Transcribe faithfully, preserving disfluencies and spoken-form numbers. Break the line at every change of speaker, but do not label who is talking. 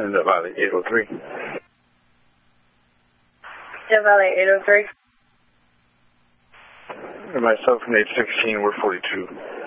And the Valley eight oh three.
Death Valley eight oh three.
And myself from eight sixteen, we're forty-two.